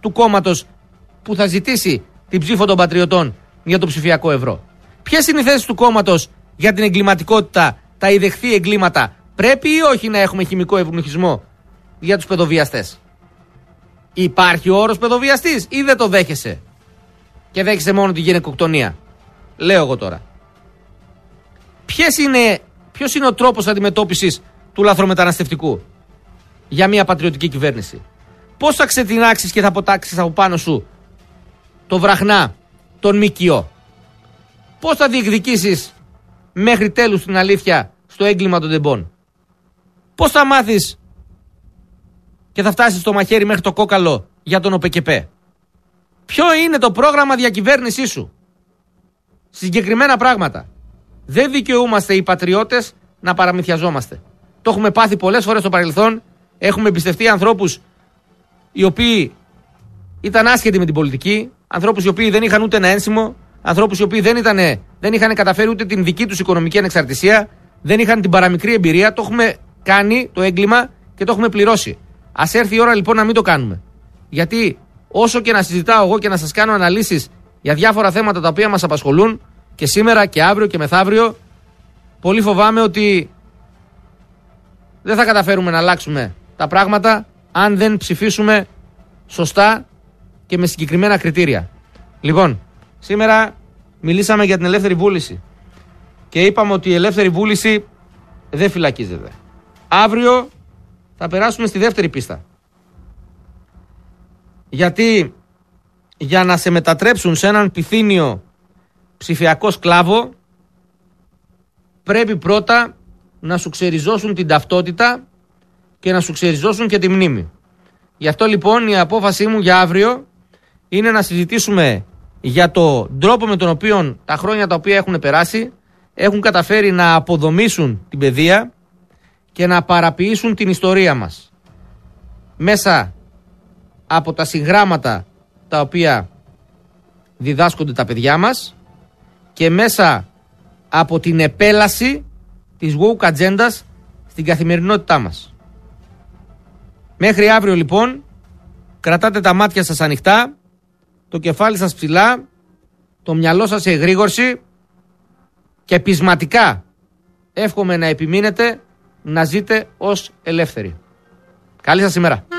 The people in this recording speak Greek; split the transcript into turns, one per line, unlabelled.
του κόμματος που θα ζητήσει την ψήφο των πατριωτών για το ψηφιακό ευρώ? Ποιες είναι οι θέσεις του κόμματος για την εγκληματικότητα, τα ιδεχθή εγκλήματα? Πρέπει ή όχι να έχουμε χημικό ευνουχισμό για τους παιδοβιαστές? Υπάρχει ο όρος παιδοβιαστής ή δεν το δέχεσαι και δέχεσαι μόνο τη γυναικοκτονία? Λέω εγώ τώρα. Ποιος είναι ο τρόπος αντιμετώπισης του λαθρομεταναστευτικού για μια πατριωτική κυβέρνηση? Πώς θα ξετινάξεις και θα αποτάξεις από πάνω σου το βραχνά, τον ΜΚΟ? Πώς θα διεκδικήσεις μέχρι τέλους την αλήθεια στο έγκλημα των τεμπών? Πώς θα μάθεις και θα φτάσεις στο μαχαίρι μέχρι το κόκαλο για τον ΟΠΕΚΕΠΕ? Ποιο είναι το πρόγραμμα διακυβέρνησής σου? Συγκεκριμένα πράγματα. Δεν δικαιούμαστε οι πατριώτες να παραμυθιαζόμαστε. Το έχουμε πάθει πολλές φορές στο παρελθόν. Έχουμε εμπιστευτεί ανθρώπους οι οποίοι ήταν άσχετοι με την πολιτική, ανθρώπους οι οποίοι δεν είχαν ούτε ένα ένσημο, ανθρώπους οι οποίοι δεν είχαν καταφέρει ούτε την δική τους οικονομική ανεξαρτησία, δεν είχαν την παραμικρή εμπειρία. Το έχουμε κάνει το έγκλημα και το έχουμε πληρώσει. Ας έρθει η ώρα λοιπόν να μην το κάνουμε. Γιατί όσο και να συζητάω εγώ και να σας κάνω αναλύσεις για διάφορα θέματα τα οποία μας απασχολούν και σήμερα και αύριο και μεθαύριο, πολύ φοβάμαι ότι δεν θα καταφέρουμε να αλλάξουμε τα πράγματα αν δεν ψηφίσουμε σωστά και με συγκεκριμένα κριτήρια. Λοιπόν, σήμερα μιλήσαμε για την ελεύθερη βούληση και είπαμε ότι η ελεύθερη βούληση δεν φυλακίζεται. Αύριο θα περάσουμε στη δεύτερη πίστα. Γιατί για να σε μετατρέψουν σε έναν πυθύνιο ψηφιακό σκλάβο πρέπει πρώτα να σου ξεριζώσουν την ταυτότητα και να σου ξεριζώσουν και τη μνήμη. Γι' αυτό λοιπόν η απόφασή μου για αύριο είναι να συζητήσουμε για τον τρόπο με τον οποίο τα χρόνια τα οποία έχουν περάσει έχουν καταφέρει να αποδομήσουν την παιδεία και να παραποιήσουν την ιστορία μας μέσα από τα συγγράμματα τα οποία διδάσκονται τα παιδιά μας και μέσα από την επέλαση της woke ατζέντας στην καθημερινότητά μας. Μέχρι αύριο λοιπόν κρατάτε τα μάτια σας ανοιχτά, το κεφάλι σας ψηλά, το μυαλό σας σε εγρήγορση και πεισματικά εύχομαι να επιμείνετε να ζείτε ως ελεύθεροι. Καλή σας ημέρα.